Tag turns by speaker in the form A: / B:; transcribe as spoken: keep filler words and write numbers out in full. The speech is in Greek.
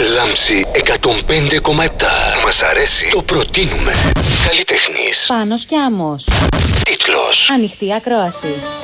A: Λάμψη εκατόν πέντε κόμμα επτά. Μας αρέσει, το προτείνουμε. Καλλιτέχνης
B: Πάνος Κιάμος.
A: Τίτλος.
B: Ανοιχτή ακρόαση.